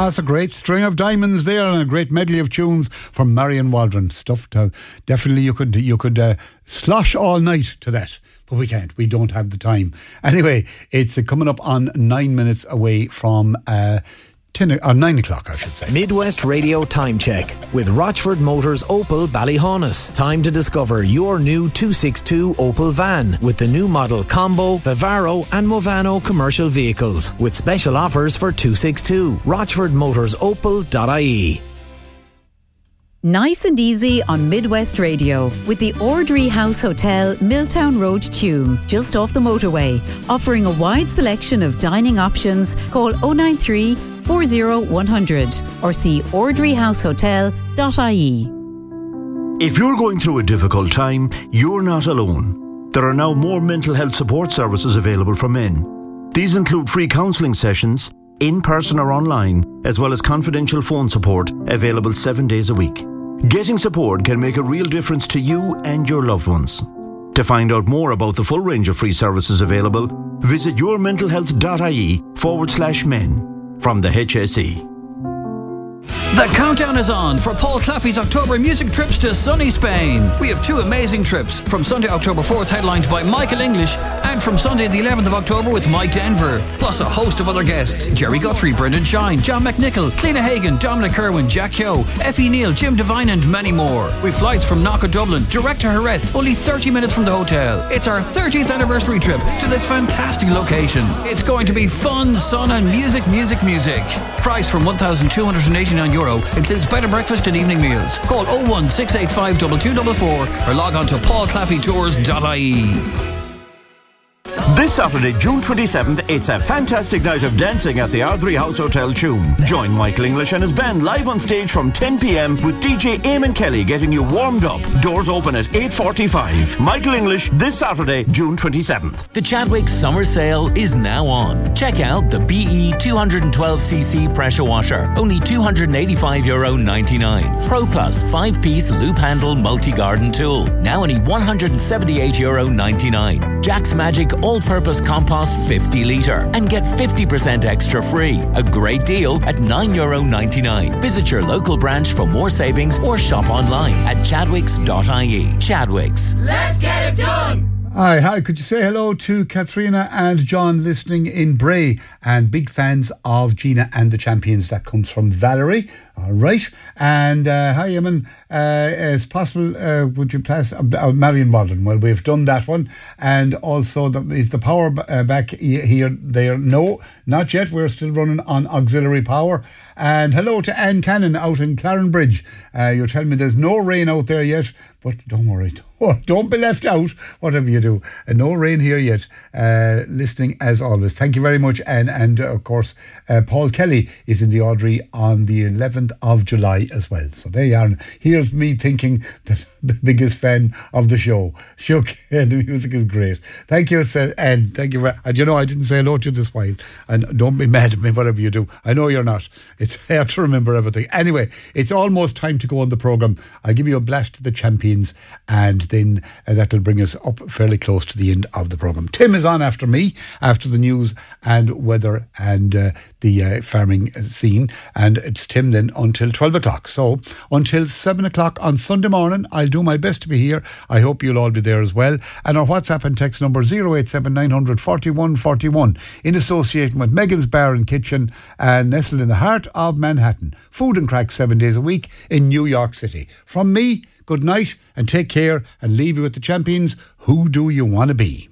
It's a great string of diamonds there and a great medley of tunes from Marion Waldron. Stuff to, definitely you could slosh all night to that, but we can't. We don't have the time. Anyway, it's coming up on 9 minutes away from 9 o'clock, I should say. Midwest Radio Time Check with Rochford Motors Opel Ballyhaunis. Time to discover your new 262 Opel van with the new model Combo, Vivaro and Movano commercial vehicles with special offers for 262. RochfordMotorsOpel.ie. Nice and easy on Midwest Radio with the Ordry House Hotel, Milltown Road, Tuam, just off the motorway. Offering a wide selection of dining options. Call 093 40 100 or see ordryhousehotel.ie. If you're going through a difficult time, you're not alone. There are now more mental health support services available for men. These include free counselling sessions, in person or online, as well as confidential phone support available 7 days a week. Getting support can make a real difference to you and your loved ones. To find out more about the full range of free services available, visit yourmentalhealth.ie/men from the HSE. The countdown is on for Paul Claffey's October music trips to sunny Spain. We have two amazing trips, from Sunday, October 4th, headlined by Michael English, and from Sunday the 11th of October with Mike Denver, plus a host of other guests: Jerry Guthrie, Brendan Shine, John McNichol, Cliona Hagan, Dominic Kerwin, Jack Yo, Effie Neal, Jim Devine and many more. With flights from Knock of Dublin direct to Jerez, only 30 minutes from the hotel. It's our 30th anniversary trip to this fantastic location. It's going to be fun, sun and music. Price from €1,289, includes bed and breakfast and evening meals. Call 01685 2244 or log on to paulclaffeytours.ie. This Saturday, June 27th, it's a fantastic night of dancing at the Ardrey House Hotel, Tuam. Join Michael English and his band live on stage from 10 p.m. with DJ Eamon Kelly getting you warmed up. Doors open at 8:45. Michael English, this Saturday, June 27th. The Chadwick Summer Sale is now on. Check out the BE 212cc pressure washer, only €285.99. Pro Plus 5-piece loop handle multi-garden tool, now only €178.99. Jack's Magic all-purpose compost 50 litre and get 50% extra free. A great deal at €9.99. Visit your local branch for more savings or shop online at chadwicks.ie. Chadwicks. Let's get it done! Hi, could you say hello to Katrina and John listening in Bray, and big fans of Gina and the Champions. That comes from Valerie. All right. And hi, Eamon. Is possible, would you pass Marion Waldron? Well, we've done that one. And also, is the power back here, there? No, not yet. We're still running on auxiliary power. And hello to Anne Cannon out in Clarenbridge. You're telling me there's no rain out there yet, but don't worry. Don't be left out, whatever you do. No rain here yet. Listening as always. Thank you very much, Anne. And of course, Paul Kelly is in the Audrey on the 11th of July as well. So there you are. And here's me thinking that the biggest fan of the show. The music is great. Thank you, Anne. Thank you. And you know, I didn't say hello to you this while. And don't be mad at me, whatever you do. I know you're not. It's hard to remember everything. Anyway, it's almost time to go on the programme. I'll give you a blast to the Champions, and then that'll bring us up fairly close to the end of the programme. Tim is on after me, after the news and weather and the farming scene. And it's Tim then until 12 o'clock. So until 7 o'clock on Sunday morning, I'll do my best to be here. I hope you'll all be there as well. And our WhatsApp and text number 087 900 41 41 in association with Megan's Bar and Kitchen, nestled in the heart of Manhattan. Food and crack 7 days a week in New York City. From me, good night and take care, and leave you with the Champions. Who do you want to be?